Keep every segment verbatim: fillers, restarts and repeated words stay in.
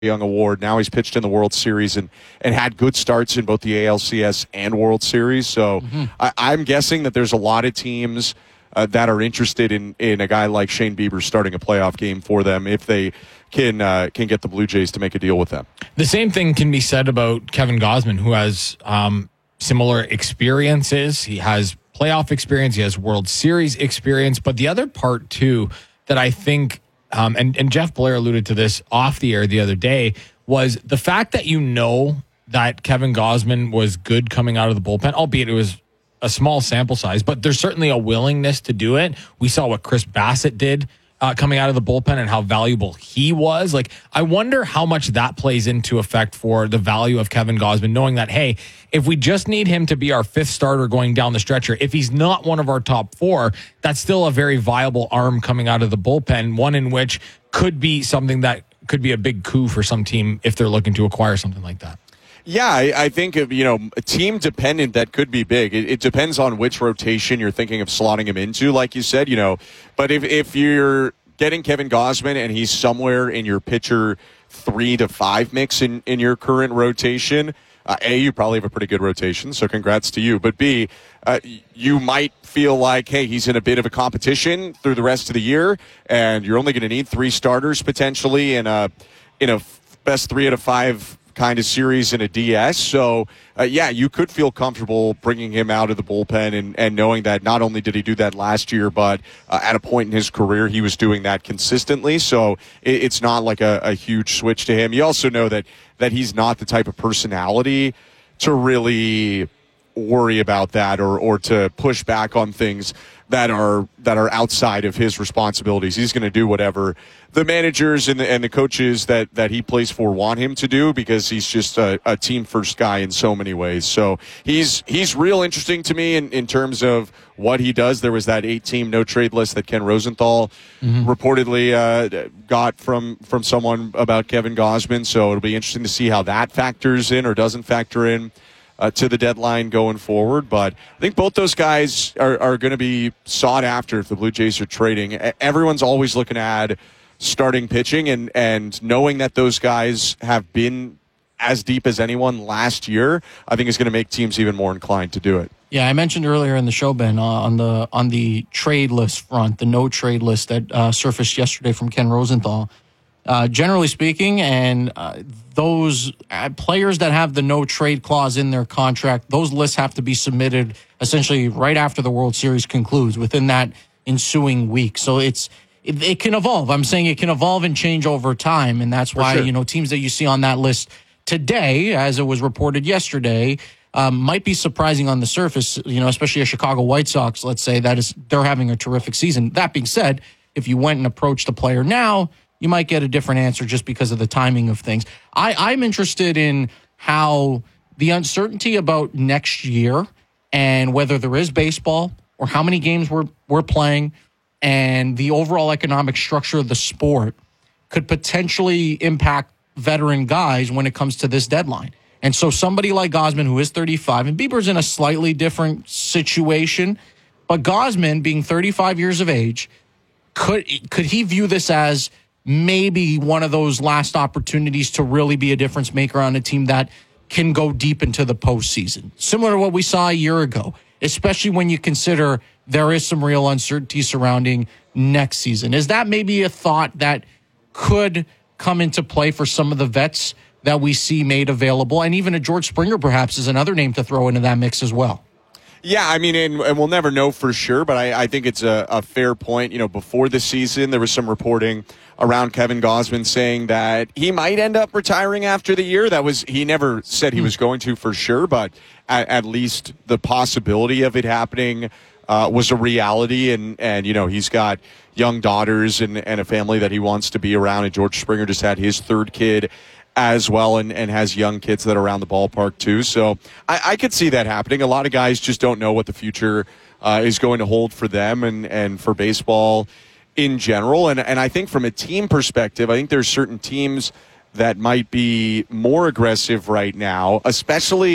Young Award. Now he's pitched in the World Series and, and had good starts in both the A L C S and World Series. So mm-hmm. I, I'm guessing that there's a lot of teams uh, that are interested in, in a guy like Shane Bieber starting a playoff game for them if they can uh, can get the Blue Jays to make a deal with them. The same thing can be said about Kevin Gausman, who has um, similar experiences. He has playoff experience. He has World Series experience. But the other part, too, that I think Um, and, and Jeff Blair alluded to this off the air the other day, was the fact that you know that Kevin Gausman was good coming out of the bullpen, albeit it was a small sample size, but there's certainly a willingness to do it. We saw what Chris Bassett did uh, coming out of the bullpen and how valuable he was. Like, I wonder how much that plays into effect for the value of Kevin Gausman, knowing that, hey, if we just need him to be our fifth starter going down the stretcher, if he's not one of our top four, that's still a very viable arm coming out of the bullpen, one in which could be something that could be a big coup for some team if they're looking to acquire something like that. Yeah, I, I think, of, you know, team dependent, that could be big. It, it depends on which rotation you're thinking of slotting him into, like you said, you know. But if, if you're getting Kevin Gausman and he's somewhere in your pitcher three to five mix in, in your current rotation, uh, A, you probably have a pretty good rotation, so congrats to you. But B, uh, you might feel like, hey, he's in a bit of a competition through the rest of the year, and you're only going to need three starters potentially in a, in a best three out of five kind of series in a D S. So, uh, yeah, you could feel comfortable bringing him out of the bullpen and, and knowing that not only did he do that last year, but uh, at a point in his career, he was doing that consistently. So it, it's not like a, a huge switch to him. You also know that, that he's not the type of personality to really worry about that or, or to push back on things that are that are outside of his responsibilities. He's going to do whatever the managers and the, and the coaches that, that he plays for want him to do, because he's just a, a team first guy in so many ways. So he's he's real interesting to me in, in terms of what he does. There was that eight team no trade list that Ken Rosenthal mm-hmm. reportedly uh, got from from someone about Kevin Gausman. So it'll be interesting to see how that factors in or doesn't factor in Uh, to the deadline going forward. But I think both those guys are, are going to be sought after if the Blue Jays are trading. Everyone's always looking at starting pitching, and, and knowing that those guys have been as deep as anyone last year, I think is going to make teams even more inclined to do it. Yeah, I mentioned earlier in the show, Ben, uh, on the on the trade list front, the no trade list that uh, surfaced yesterday from Ken Rosenthal. Uh, generally speaking, and uh, those uh, players that have the no trade clause in their contract, those lists have to be submitted essentially right after the World Series concludes, within that ensuing week. So it's it, it can evolve. I'm saying it can evolve and change over time, and that's why, sure, you know, teams that you see on that list today, as it was reported yesterday, um, might be surprising on the surface. You know, especially a Chicago White Sox, let's say, that is they're having a terrific season. That being said, if you went and approached a player now, you might get a different answer just because of the timing of things. I, I'm interested in how the uncertainty about next year and whether there is baseball or how many games we're, we're playing and the overall economic structure of the sport could potentially impact veteran guys when it comes to this deadline. And so somebody like Gausman, who is thirty-five, and Bieber's in a slightly different situation, but Gausman, being thirty-five years of age, could could he view this as maybe one of those last opportunities to really be a difference maker on a team that can go deep into the postseason, similar to what we saw a year ago, especially when you consider there is some real uncertainty surrounding next season? Is that maybe a thought that could come into play for some of the vets that we see made available? And even a George Springer perhaps is another name to throw into that mix as well. Yeah, I mean, and, and we'll never know for sure, but I, I think it's a, a fair point. You know, before the season, there was some reporting around Kevin Gausman saying that he might end up retiring after the year. That was, he never said he was going to for sure, but at, at least the possibility of it happening uh, was a reality. And, and, you know, he's got young daughters and, and a family that he wants to be around. And George Springer just had his third kid as well, and, and has young kids that are around the ballpark too. So I, I could see that happening. A lot of guys just don't know what the future uh, is going to hold for them and, and for baseball in general. And, and I think from a team perspective, I think there's certain teams that might be more aggressive right now, especially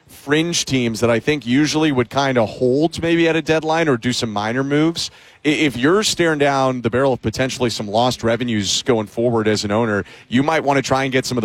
fringe teams that I think usually would kind of hold maybe at a deadline or do some minor moves. If you're staring down the barrel of potentially some lost revenues going forward as an owner, you might want to try and get some of